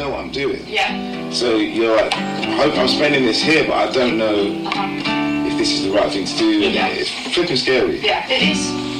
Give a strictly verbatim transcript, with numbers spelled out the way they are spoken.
know what I'm doing. Yeah. So you're like, I hope I'm spending this here, but I don't know Uh-huh. if this is the right thing to do. And Yeah. it's flipping scary. Yeah, it is.